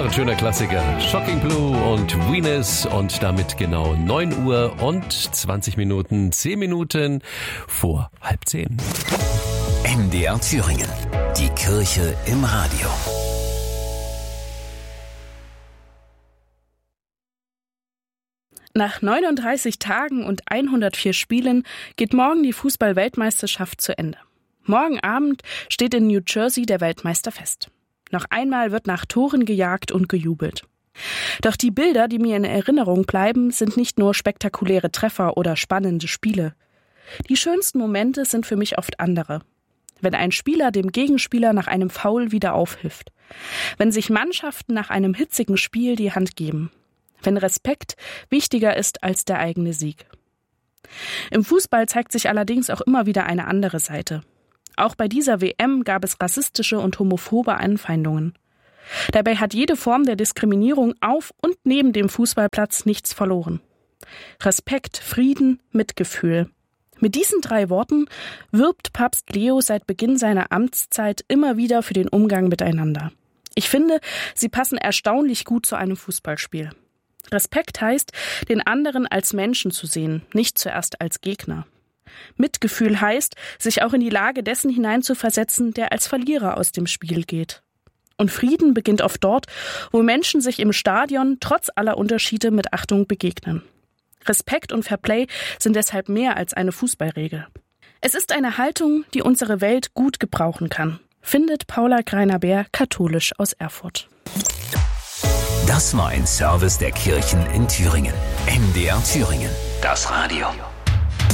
ein schöner Klassiker. Shocking Blue und Venus und damit genau 9 Uhr und 20 Minuten, 10 Minuten vor 9:30. MDR Thüringen. Die Kirche im Radio. Nach 39 Tagen und 104 Spielen geht morgen die Fußball-Weltmeisterschaft zu Ende. Morgen Abend steht in New Jersey der Weltmeister fest. Noch einmal wird nach Toren gejagt und gejubelt. Doch die Bilder, die mir in Erinnerung bleiben, sind nicht nur spektakuläre Treffer oder spannende Spiele. Die schönsten Momente sind für mich oft andere. Wenn ein Spieler dem Gegenspieler nach einem Foul wieder aufhilft. Wenn sich Mannschaften nach einem hitzigen Spiel die Hand geben. Wenn Respekt wichtiger ist als der eigene Sieg. Im Fußball zeigt sich allerdings auch immer wieder eine andere Seite. Auch bei dieser WM gab es rassistische und homophobe Anfeindungen. Dabei hat jede Form der Diskriminierung auf und neben dem Fußballplatz nichts verloren. Respekt, Frieden, Mitgefühl. Mit diesen 3 Worten wirbt Papst Leo seit Beginn seiner Amtszeit immer wieder für den Umgang miteinander. Ich finde, sie passen erstaunlich gut zu einem Fußballspiel. Respekt heißt, den anderen als Menschen zu sehen, nicht zuerst als Gegner. Mitgefühl heißt, sich auch in die Lage dessen hineinzuversetzen, der als Verlierer aus dem Spiel geht. Und Frieden beginnt oft dort, wo Menschen sich im Stadion trotz aller Unterschiede mit Achtung begegnen. Respekt und Fairplay sind deshalb mehr als eine Fußballregel. Es ist eine Haltung, die unsere Welt gut gebrauchen kann, findet Paula Greiner-Beer, katholisch aus Erfurt. Das war ein Service der Kirchen in Thüringen. MDR Thüringen. Das Radio.